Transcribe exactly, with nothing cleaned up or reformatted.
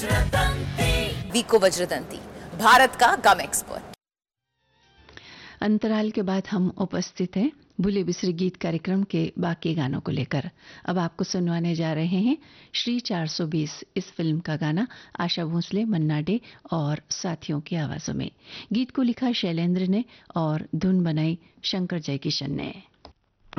विको वज्रदंती, भारत का गम एक्सपर्ट। अंतराल के बाद हम उपस्थित हैं भूले बिसरे गीत कार्यक्रम के बाकी गानों को लेकर। अब आपको सुनवाने जा रहे हैं श्री चार सौ बीस इस फिल्म का गाना आशा भोसले, मन्ना डे और साथियों की आवाजों में। गीत को लिखा शैलेंद्र ने और धुन बनाई शंकर जयकिशन ने।